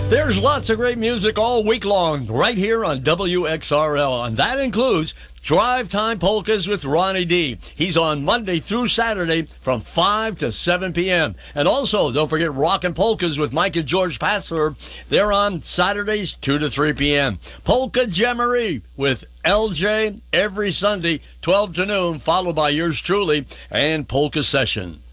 There's lots of great music all week long right here on WXRL, and that includes Drive Time Polkas with Ronnie D. He's on Monday through Saturday from 5 to 7 p.m. And also, don't forget Rockin' Polkas with Mike and George Passler. They're on Saturdays 2 to 3 p.m. Polka Jamboree with LJ every Sunday, 12 to noon, followed by yours truly and Polka Session.